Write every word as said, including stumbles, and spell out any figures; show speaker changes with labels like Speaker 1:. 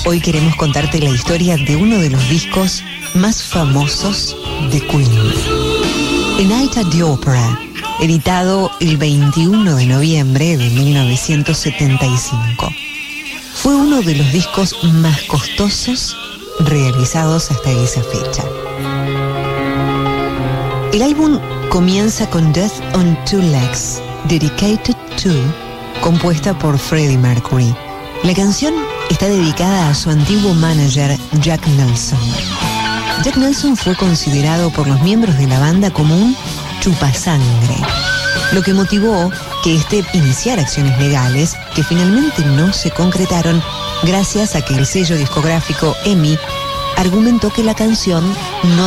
Speaker 1: Hoy queremos contarte la historia de uno de los discos más famosos de Queen. A Night at the Opera, editado el veintiuno de noviembre de mil novecientos setenta y cinco. Fue uno de los discos más costosos realizados hasta esa fecha. El álbum comienza con Death on Two Legs, Dedicated to, compuesta por Freddie Mercury. La canción está dedicada a su antiguo manager Jack Nelson. Jack Nelson fue considerado por los miembros de la banda como un chupasangre, lo que motivó que éste iniciara acciones legales que finalmente no se concretaron gracias a que el sello discográfico E M I argumentó que la canción no